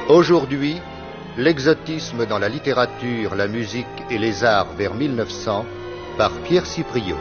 Aujourd'hui, l'exotisme dans la littérature, la musique et les arts vers 1900 par Pierre Cipriot.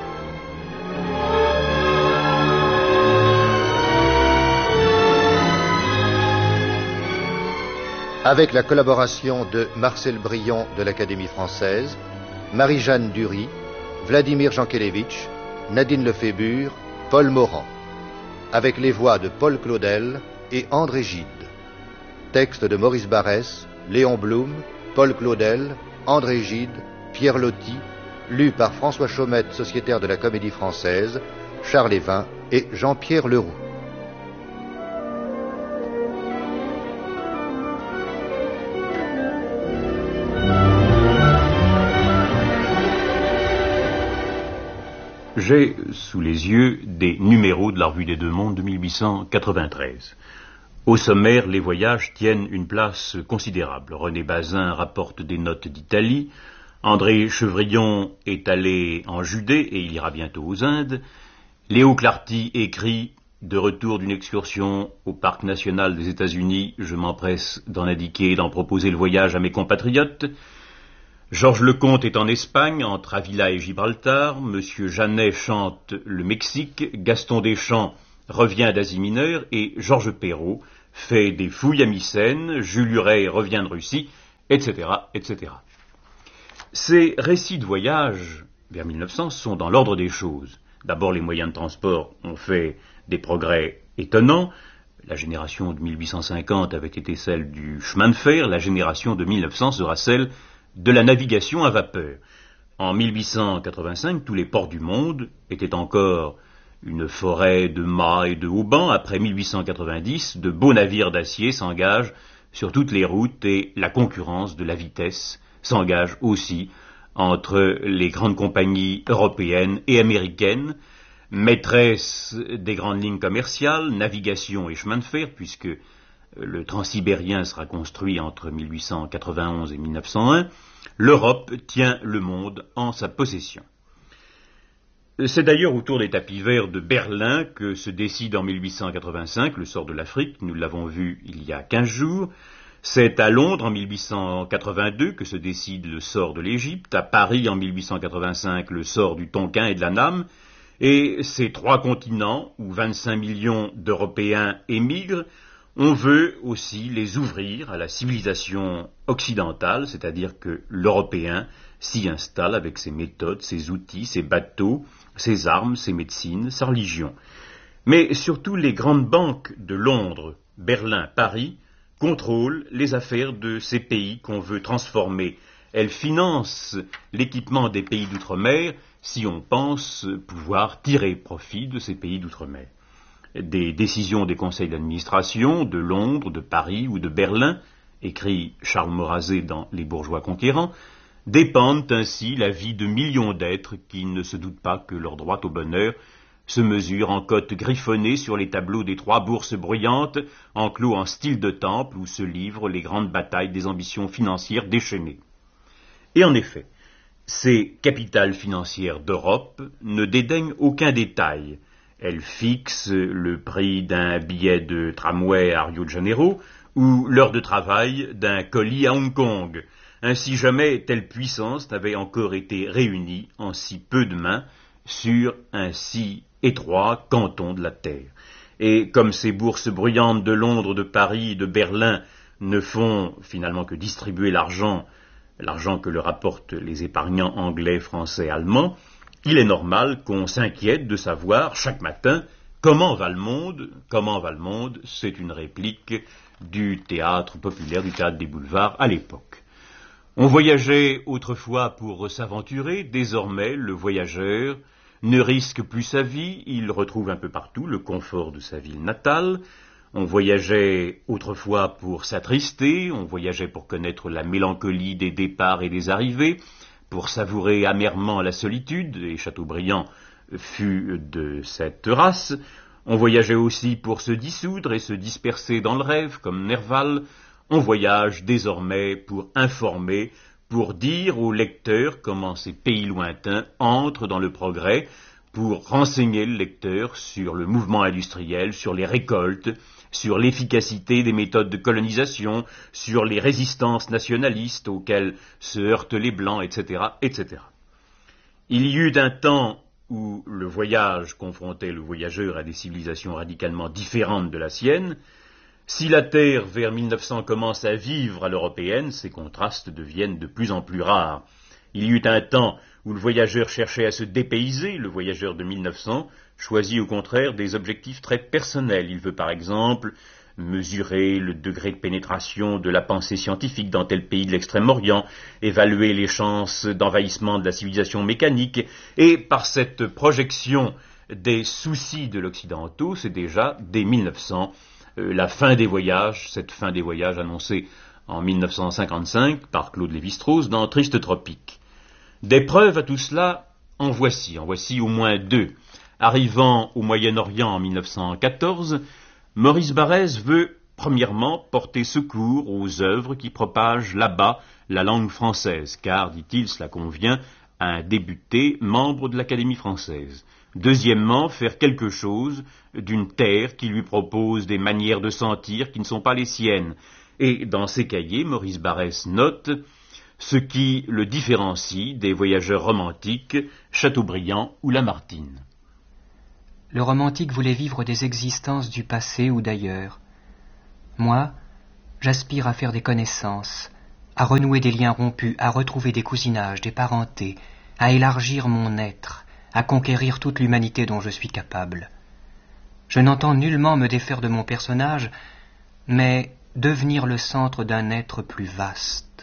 Avec la collaboration de Marcel Brion de l'Académie française, Marie-Jeanne Dury, Vladimir Jankélévitch, Nadine Lefébure, Paul Morand. Avec les voix de Paul Claudel et André Gide. Texte de Maurice Barrès, Léon Blum, Paul Claudel, André Gide, Pierre Loti, lu par François Chaumette, sociétaire de la Comédie Française, Charles Évin et Jean-Pierre Leroux. J'ai sous les yeux des numéros de la Revue des Deux Mondes de 1893. Au sommaire, les voyages tiennent une place considérable. René Bazin rapporte des notes d'Italie. André Chevrillon est allé en Judée et il ira bientôt aux Indes. Léo Clarty écrit « De retour d'une excursion au Parc national des États-Unis, je m'empresse d'en indiquer et d'en proposer le voyage à mes compatriotes. » Georges Lecomte est en Espagne, entre Avila et Gibraltar. Monsieur Jeannet chante le Mexique. Gaston Deschamps revient d'Asie mineure et Georges Perrault fait des fouilles à Mycène. Jules Huret revient de Russie, etc., etc. Ces récits de voyage vers 1900 sont dans l'ordre des choses. D'abord, les moyens de transport ont fait des progrès étonnants. La génération de 1850 avait été celle du chemin de fer. La génération de 1900 sera celle de la navigation à vapeur. En 1885, tous les ports du monde étaient encore une forêt de mâts et de haubans. Après 1890, de beaux navires d'acier s'engagent sur toutes les routes et la concurrence de la vitesse s'engage aussi entre les grandes compagnies européennes et américaines, maîtresses des grandes lignes commerciales, navigation et chemin de fer, puisque le transsibérien sera construit entre 1891 et 1901, l'Europe tient le monde en sa possession. C'est d'ailleurs autour des tapis verts de Berlin que se décide en 1885 le sort de l'Afrique, nous l'avons vu il y a 15 jours. C'est à Londres en 1882 que se décide le sort de l'Égypte, à Paris en 1885 le sort du Tonkin et de la Nam, et ces trois continents où 25 millions d'Européens émigrent, on veut aussi les ouvrir à la civilisation occidentale, c'est-à-dire que l'Européen s'y installe avec ses méthodes, ses outils, ses bateaux, ses armes, ses médecines, sa religion. Mais surtout les grandes banques de Londres, Berlin, Paris contrôlent les affaires de ces pays qu'on veut transformer. Elles financent l'équipement des pays d'outre-mer si on pense pouvoir tirer profit de ces pays d'outre-mer. Des décisions des conseils d'administration de Londres, de Paris ou de Berlin, écrit Charles Morazet dans Les bourgeois conquérants, dépendent ainsi la vie de millions d'êtres qui ne se doutent pas que leur droit au bonheur se mesure en cotes griffonnées sur les tableaux des trois bourses bruyantes, enclos en style de temple où se livrent les grandes batailles des ambitions financières déchaînées. Et en effet, ces capitales financières d'Europe ne dédaignent aucun détail. Elles fixent le prix d'un billet de tramway à Rio de Janeiro ou l'heure de travail d'un colis à Hong Kong. Ainsi jamais telle puissance n'avait encore été réunie en si peu de mains sur un si étroit canton de la terre. Et comme ces bourses bruyantes de Londres, de Paris, de Berlin ne font finalement que distribuer l'argent que leur apportent les épargnants anglais, français, allemands, il est normal qu'on s'inquiète de savoir chaque matin comment va le monde. Comment va le monde, c'est une réplique du théâtre populaire, du théâtre des boulevards à l'époque. On voyageait autrefois pour s'aventurer, désormais le voyageur ne risque plus sa vie, il retrouve un peu partout le confort de sa ville natale. On voyageait autrefois pour s'attrister, on voyageait pour connaître la mélancolie des départs et des arrivées, pour savourer amèrement la solitude, et Chateaubriand fut de cette race. On voyageait aussi pour se dissoudre et se disperser dans le rêve, comme Nerval. On voyage désormais pour informer, pour dire aux lecteurs comment ces pays lointains entrent dans le progrès, pour renseigner le lecteur sur le mouvement industriel, sur les récoltes, sur l'efficacité des méthodes de colonisation, sur les résistances nationalistes auxquelles se heurtent les Blancs, etc., etc. Il y eut un temps où le voyage confrontait le voyageur à des civilisations radicalement différentes de la sienne. Si la Terre, vers 1900, commence à vivre à l'européenne, ces contrastes deviennent de plus en plus rares. Il y eut un temps où le voyageur cherchait à se dépayser, le voyageur de 1900 choisit au contraire des objectifs très personnels. Il veut par exemple mesurer le degré de pénétration de la pensée scientifique dans tel pays de l'Extrême-Orient, évaluer les chances d'envahissement de la civilisation mécanique, et par cette projection des soucis de l'Occidentaux, c'est déjà dès 1900 la fin des voyages, cette fin des voyages annoncée en 1955 par Claude Lévi-Strauss dans Triste Tropique. Des preuves à tout cela, en voici au moins deux. Arrivant au Moyen-Orient en 1914, Maurice Barrès veut, premièrement, porter secours aux œuvres qui propagent là-bas la langue française, car, dit-il, cela convient à un débuté membre de l'Académie française. Deuxièmement, faire quelque chose d'une terre qui lui propose des manières de sentir qui ne sont pas les siennes. Et dans ses cahiers, Maurice Barrès note ce qui le différencie des voyageurs romantiques, Chateaubriand ou Lamartine. Le romantique voulait vivre des existences du passé ou d'ailleurs. Moi, j'aspire à faire des connaissances, à renouer des liens rompus, à retrouver des cousinages, des parentés, à élargir mon être, à conquérir toute l'humanité dont je suis capable. Je n'entends nullement me défaire de mon personnage, mais devenir le centre d'un être plus vaste.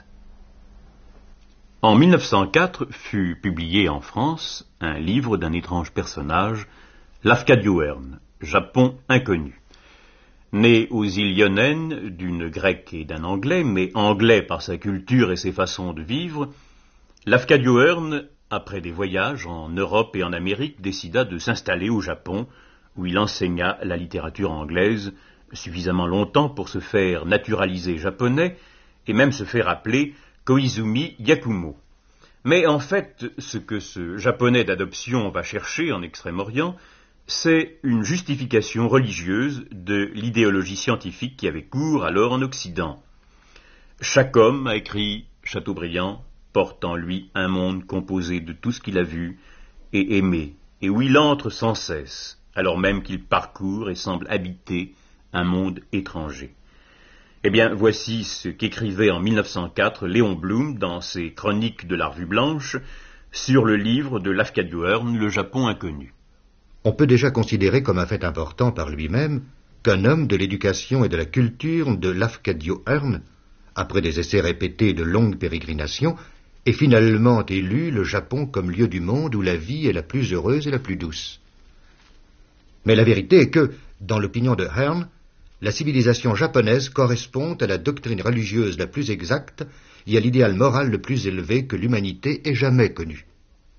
En 1904 fut publié en France un livre d'un étrange personnage, Lafcadio Hearn, Japon inconnu. Né aux îles Ioniennes d'une Grecque et d'un Anglais, mais anglais par sa culture et ses façons de vivre, Lafcadio Hearn, après des voyages en Europe et en Amérique, décida de s'installer au Japon, où il enseigna la littérature anglaise suffisamment longtemps pour se faire naturaliser japonais et même se faire appeler Koizumi Yakumo. Mais en fait, ce que ce japonais d'adoption va chercher en Extrême-Orient, c'est une justification religieuse de l'idéologie scientifique qui avait cours alors en Occident. Chaque homme, a écrit Chateaubriand, porte en lui un monde composé de tout ce qu'il a vu et aimé, et où il entre sans cesse, alors même qu'il parcourt et semble habiter un monde étranger. Eh bien, voici ce qu'écrivait en 1904 Léon Blum dans ses Chroniques de la Revue Blanche sur le livre de Lafcadio Hearn, Le Japon inconnu. On peut déjà considérer comme un fait important par lui-même qu'un homme de l'éducation et de la culture de Lafcadio Hearn, après des essais répétés et de longues pérégrinations, ait finalement élu le Japon comme lieu du monde où la vie est la plus heureuse et la plus douce. Mais la vérité est que, dans l'opinion de Hearn, la civilisation japonaise correspond à la doctrine religieuse la plus exacte et à l'idéal moral le plus élevé que l'humanité ait jamais connu.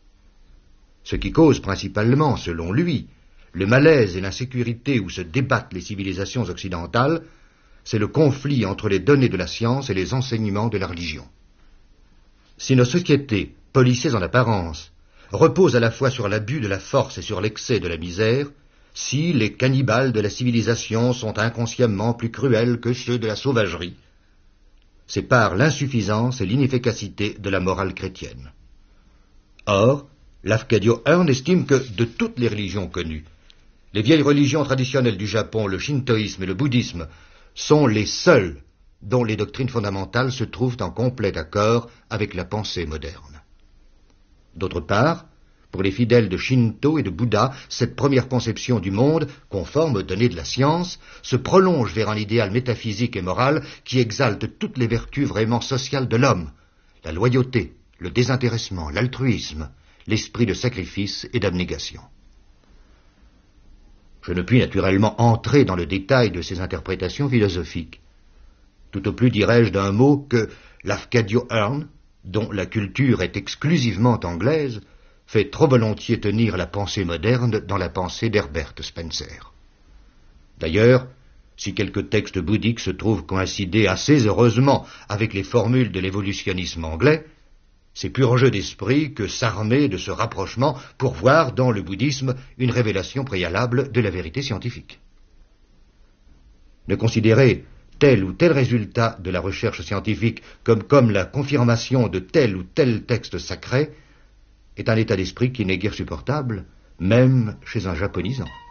Ce qui cause principalement, selon lui, le malaise et l'insécurité où se débattent les civilisations occidentales, c'est le conflit entre les données de la science et les enseignements de la religion. Si nos sociétés, policées en apparence, reposent à la fois sur l'abus de la force et sur l'excès de la misère, si les cannibales de la civilisation sont inconsciemment plus cruels que ceux de la sauvagerie, c'est par l'insuffisance et l'inefficacité de la morale chrétienne. Or, Lafcadio Hearn estime que, de toutes les religions connues, les vieilles religions traditionnelles du Japon, le shintoïsme et le bouddhisme, sont les seules dont les doctrines fondamentales se trouvent en complet accord avec la pensée moderne. D'autre part, pour les fidèles de Shinto et de Bouddha, cette première conception du monde, conforme aux données de la science, se prolonge vers un idéal métaphysique et moral qui exalte toutes les vertus vraiment sociales de l'homme, la loyauté, le désintéressement, l'altruisme, l'esprit de sacrifice et d'abnégation. Je ne puis naturellement entrer dans le détail de ces interprétations philosophiques. Tout au plus dirais-je d'un mot que Lafcadio Hearn, dont la culture est exclusivement anglaise, fait trop volontiers tenir la pensée moderne dans la pensée d'Herbert Spencer. D'ailleurs, si quelques textes bouddhiques se trouvent coïncider assez heureusement avec les formules de l'évolutionnisme anglais, c'est pur jeu d'esprit que s'armer de ce rapprochement pour voir dans le bouddhisme une révélation préalable de la vérité scientifique. Ne considérer tel ou tel résultat de la recherche scientifique comme la confirmation de tel ou tel texte sacré est un état d'esprit qui n'est guère supportable, même chez un japonisant.